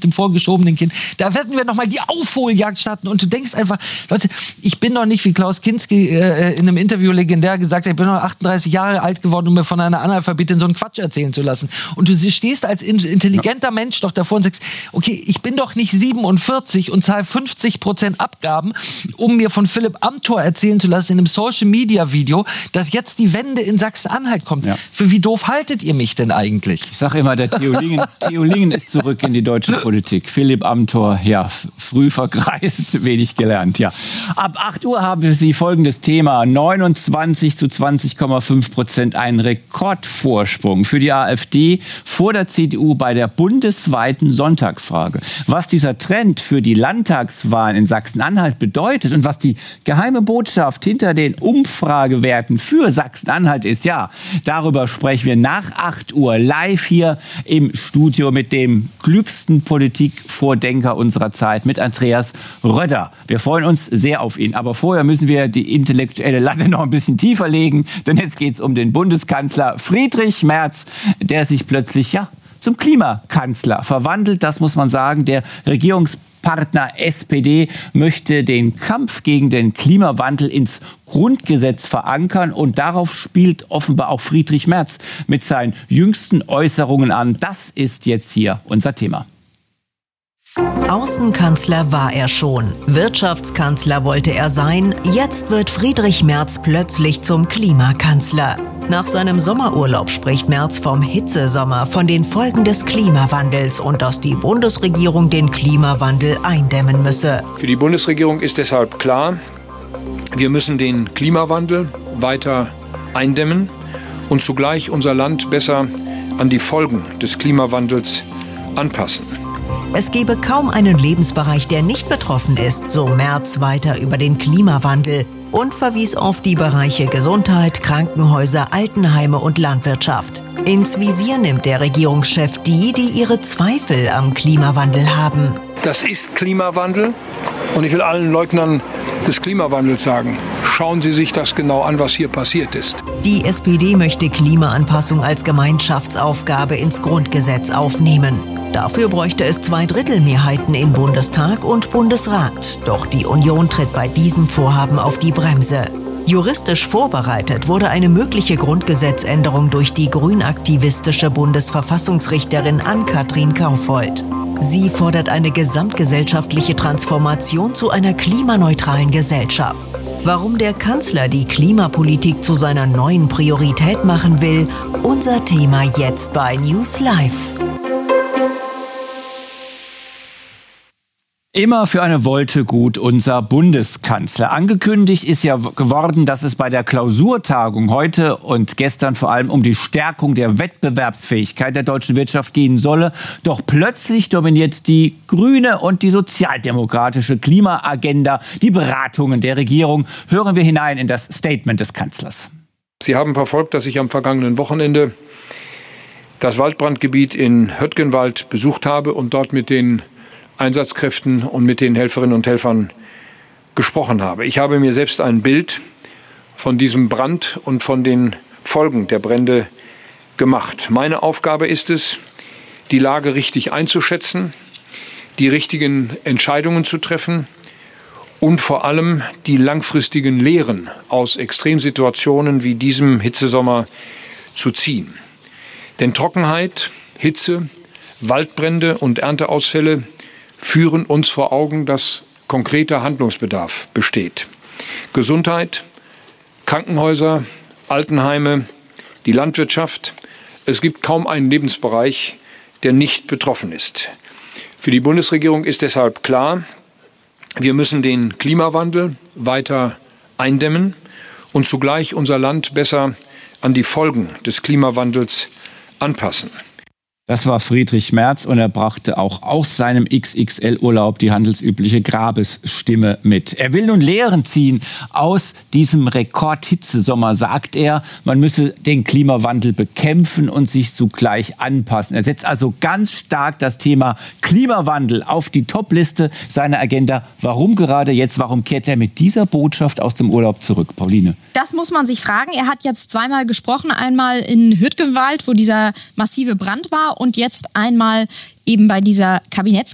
dem vorgeschobenen Kind. Da werden wir nochmal die Aufholjagd starten. Und du denkst einfach, Leute, ich bin doch nicht, wie Klaus Kinski in einem Interview legendär gesagt hat, ich bin noch 38 Jahre alt geworden, um mir von einer Analphabetin so einen Quatsch erzählen zu lassen. Und du stehst als intelligenter Mensch doch davor und sagst, okay, ich bin doch nicht 47 und zahle 50% Abgaben, um mir von Philipp Amthor erzählen zu lassen in einem Social-Media-Video, dass jetzt die Wende in Sachsen-Anhalt kommt. Ja. Für wie doof haltet ihr mich denn eigentlich? Ich sage immer, der Theo Lingen ist zurück in die deutsche Politik. Philipp Amthor, ja, früh vergreist, wenig gelernt, ja. Ab 8 Uhr haben Sie folgendes Thema. 29 zu 20,5%, ein Rekordvorsprung für die AfD vor der CDU bei der bundesweiten Sonntagsfrage. Was dieser Trend für die Landtagswahlen in Sachsen-Anhalt bedeutet und was die geheime Botschaft hinter den Umfragewerten für Sachsen-Anhalt ist, ja, darüber sprechen wir nach 8 Uhr live hier im Studio mit dem klügsten Politikvordenker unserer Zeit, mit Andreas Röder. Wir freuen uns sehr auf ihn, aber vorher müssen wir die intellektuelle Latte noch ein bisschen tiefer legen, denn jetzt geht es um den Bundeskanzler Friedrich Merz, der sich plötzlich, ja, zum Klimakanzler verwandelt, das muss man sagen. Der Regierungspartner SPD möchte den Kampf gegen den Klimawandel ins Grundgesetz verankern und darauf spielt offenbar auch Friedrich Merz mit seinen jüngsten Äußerungen an. Das ist jetzt hier unser Thema. Außenkanzler war er schon, Wirtschaftskanzler wollte er sein, jetzt wird Friedrich Merz plötzlich zum Klimakanzler. Nach seinem Sommerurlaub spricht Merz vom Hitzesommer, von den Folgen des Klimawandels und dass die Bundesregierung den Klimawandel eindämmen müsse. Für die Bundesregierung ist deshalb klar, wir müssen den Klimawandel weiter eindämmen und zugleich unser Land besser an die Folgen des Klimawandels anpassen. Es gebe kaum einen Lebensbereich, der nicht betroffen ist, so Merz weiter über den Klimawandel und verwies auf die Bereiche Gesundheit, Krankenhäuser, Altenheime und Landwirtschaft. Ins Visier nimmt der Regierungschef die ihre Zweifel am Klimawandel haben. Das ist Klimawandel und ich will allen Leugnern des Klimawandels sagen, schauen Sie sich das genau an, was hier passiert ist. Die SPD möchte Klimaanpassung als Gemeinschaftsaufgabe ins Grundgesetz aufnehmen. Dafür bräuchte es 2/3 in Bundestag und Bundesrat. Doch die Union tritt bei diesem Vorhaben auf die Bremse. Juristisch vorbereitet wurde eine mögliche Grundgesetzänderung durch die grünaktivistische Bundesverfassungsrichterin Ann-Kathrin Kaufhold. Sie fordert eine gesamtgesellschaftliche Transformation zu einer klimaneutralen Gesellschaft. Warum der Kanzler die Klimapolitik zu seiner neuen Priorität machen will, unser Thema jetzt bei News Live. Immer für eine Wolte gut unser Bundeskanzler. Angekündigt ist ja geworden, dass es bei der Klausurtagung heute und gestern vor allem um die Stärkung der Wettbewerbsfähigkeit der deutschen Wirtschaft gehen solle. Doch plötzlich dominiert die grüne und die sozialdemokratische Klimaagenda die Beratungen der Regierung. Hören wir hinein in das Statement des Kanzlers. Sie haben verfolgt, dass ich am vergangenen Wochenende das Waldbrandgebiet in Höttgenwald besucht habe und dort mit den Einsatzkräften und mit den Helferinnen und Helfern gesprochen habe. Ich habe mir selbst ein Bild von diesem Brand und von den Folgen der Brände gemacht. Meine Aufgabe ist es, die Lage richtig einzuschätzen, die richtigen Entscheidungen zu treffen und vor allem die langfristigen Lehren aus Extremsituationen wie diesem Hitzesommer zu ziehen. Denn Trockenheit, Hitze, Waldbrände und Ernteausfälle führen uns vor Augen, dass konkreter Handlungsbedarf besteht. Gesundheit, Krankenhäuser, Altenheime, die Landwirtschaft. Es gibt kaum einen Lebensbereich, der nicht betroffen ist. Für die Bundesregierung ist deshalb klar, wir müssen den Klimawandel weiter eindämmen und zugleich unser Land besser an die Folgen des Klimawandels anpassen. Das war Friedrich Merz und er brachte auch aus seinem XXL-Urlaub die handelsübliche Grabesstimme mit. Er will nun Lehren ziehen aus diesem Rekordhitzesommer, sagt er. Man müsse den Klimawandel bekämpfen und sich zugleich anpassen. Er setzt also ganz stark das Thema Klimawandel auf die Top-Liste seiner Agenda. Warum gerade jetzt? Warum kehrt er mit dieser Botschaft aus dem Urlaub zurück? Pauline. Das muss man sich fragen. Er hat jetzt zweimal gesprochen. Einmal in Höttgenwald, wo dieser massive Brand war. Und jetzt einmal eben bei dieser